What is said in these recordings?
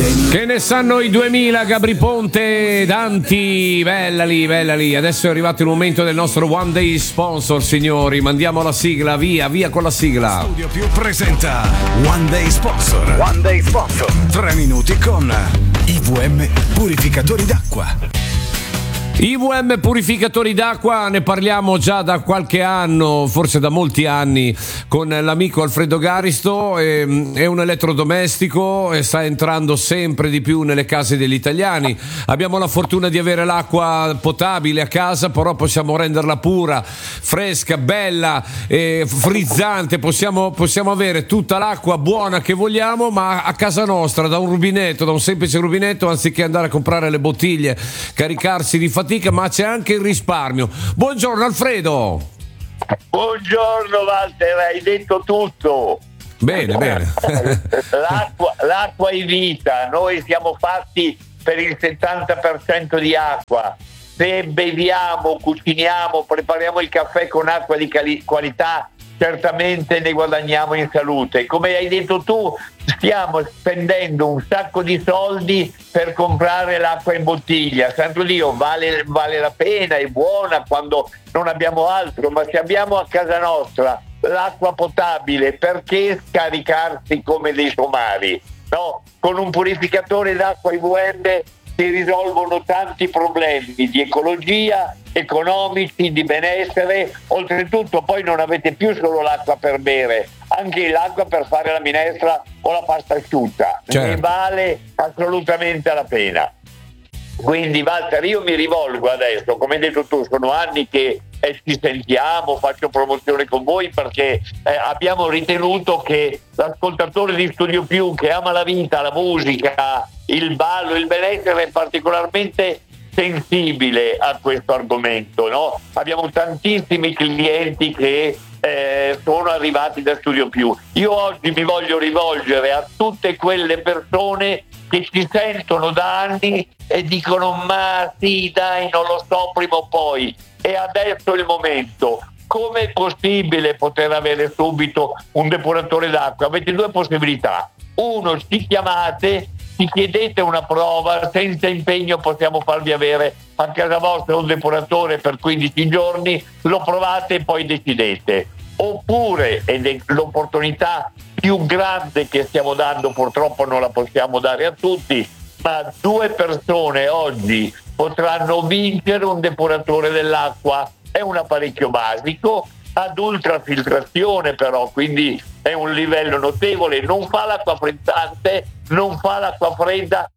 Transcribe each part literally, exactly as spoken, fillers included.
Che ne sanno i duemila, Gabri Ponte, Danti, bella lì, bella lì. Adesso è arrivato il momento del nostro One Day Sponsor, signori. Mandiamo la sigla, via, via con la sigla. Studio Più presenta One Day Sponsor. One Day Sponsor. Tre minuti con I V M Purificatori d'acqua. I V M Purificatori d'acqua, ne parliamo già da qualche anno, forse da molti anni, con l'amico Alfredo Garisto. È un elettrodomestico e sta entrando sempre di più nelle case degli italiani. Abbiamo la fortuna di avere l'acqua potabile a casa, però possiamo renderla pura, fresca, bella, eh, frizzante. Possiamo, possiamo avere tutta l'acqua buona che vogliamo, ma a casa nostra, da un rubinetto, da un semplice rubinetto, anziché andare a comprare le bottiglie, caricarsi di fatica. Ma c'è anche il risparmio. Buongiorno Alfredo. Buongiorno Walter, hai detto tutto. Bene, bene. L'acqua, l'acqua è vita, noi siamo fatti per il settanta per cento di acqua. Se beviamo, cuciniamo, prepariamo il caffè con acqua di cali- qualità, certamente ne guadagniamo in salute. Come hai detto tu, stiamo spendendo un sacco di soldi per comprare l'acqua in bottiglia. Santo Dio, vale, vale la pena, è buona quando non abbiamo altro, ma se abbiamo a casa nostra l'acqua potabile, perché scaricarsi come dei somari? No, con un purificatore d'acqua I V M si risolvono tanti problemi di ecologia, economici, di benessere. Oltretutto poi non avete più solo l'acqua per bere, anche l'acqua per fare la minestra o la pasta asciutta. Certo. Ne vale assolutamente la pena. Quindi Walter, io mi rivolgo adesso, come hai detto tu, sono anni che eh, ci sentiamo, faccio promozione con voi perché eh, abbiamo ritenuto che l'ascoltatore di Studio Più, che ama la vita, la musica, il ballo, il benessere, è particolarmente sensibile a questo argomento, no? Abbiamo tantissimi clienti che eh, sono arrivati da Studio Più. Io oggi mi voglio rivolgere a tutte quelle persone che ci sentono da anni e dicono: ma sì, dai, non lo so, prima o poi. E adesso è il momento. Come è possibile poter avere subito un depuratore d'acqua? Avete due possibilità. Uno, ci chiamate, ci chiedete una prova, senza impegno possiamo farvi avere a casa vostra un depuratore per quindici giorni, lo provate e poi decidete. Oppure, ed è l'opportunità più grande che stiamo dando, purtroppo non la possiamo dare a tutti, ma due persone oggi potranno vincere un depuratore dell'acqua. È un apparecchio basico ad ultrafiltrazione, però, quindi è un livello notevole, non fa l'acqua frizzante, non fa l'acqua fredda,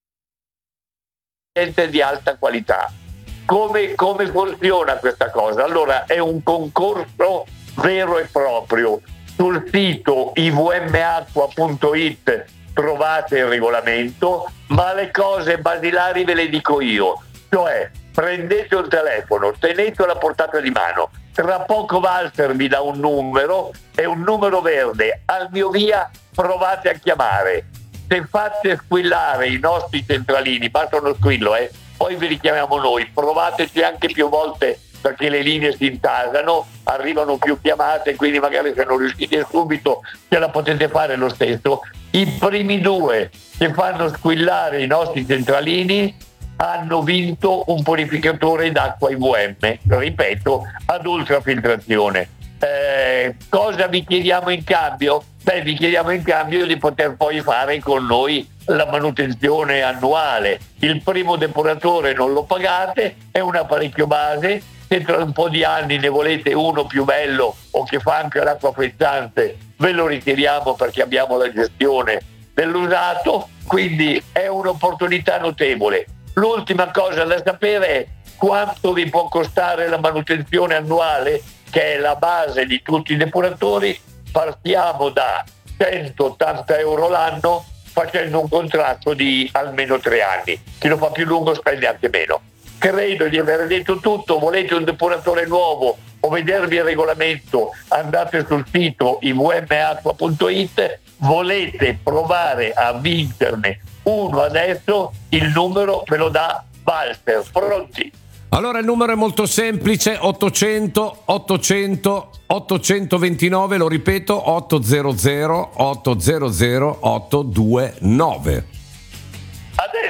è di alta qualità. Come, come funziona questa cosa? Allora, è un concorso vero e proprio. Sul sito i v m acqua punto i t trovate il regolamento, ma le cose basilari ve le dico io. Cioè, prendete un telefono, tenetelo a portata di mano. Tra poco Walter vi dà un numero, è un numero verde. Al mio via provate a chiamare. Se fate squillare i nostri centralini, basta uno squillo, eh, poi vi richiamiamo noi. Provateci anche più volte, perché le linee si intasano, arrivano più chiamate, quindi magari se non riuscite subito ce la potete fare lo stesso. I primi due che fanno squillare i nostri centralini hanno vinto un purificatore d'acqua I V M, ripeto, ad ultrafiltrazione. Eh, cosa vi chiediamo in cambio? Beh, vi chiediamo in cambio di poter poi fare con noi la manutenzione annuale. Il primo depuratore non lo pagate, è un apparecchio base. Se tra un po' di anni ne volete uno più bello o che fa anche l'acqua frizzante, ve lo ritiriamo perché abbiamo la gestione dell'usato, quindi è un'opportunità notevole. L'ultima cosa da sapere è quanto vi può costare la manutenzione annuale, che è la base di tutti i depuratori. Partiamo da centottanta euro l'anno, facendo un contratto di almeno tre anni. Chi lo fa più lungo spende anche meno. Credo di aver detto tutto. Volete un depuratore nuovo o vedervi il regolamento, andate sul sito i v m acqua punto i t. Volete provare a vincerne uno adesso, il numero ve lo dà Walter. Pronti? Allora il numero è molto semplice: ottocento ottocento ottocentoventinove, lo ripeto, ottocento ottocento ottocentonove.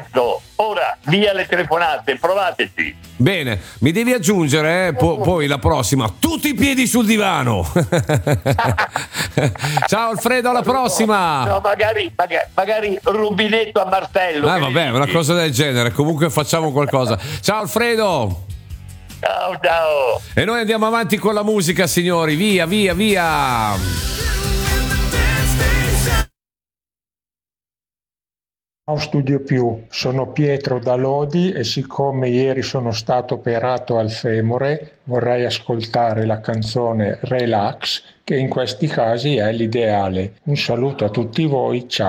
Perfetto, ora via le telefonate, provateci. Bene, mi devi aggiungere eh, po- poi la prossima, tutti i piedi sul divano. Ciao Alfredo, alla prossima. No, magari, magari, magari rubinetto a martello. Ah, vabbè, una cosa del genere, comunque facciamo qualcosa. Ciao Alfredo. Ciao, ciao. E noi andiamo avanti con la musica, signori, via, via, via. Ciao Studio Più, sono Pietro da Lodi e siccome ieri sono stato operato al femore vorrei ascoltare la canzone Relax, che in questi casi è l'ideale. Un saluto a tutti voi, ciao.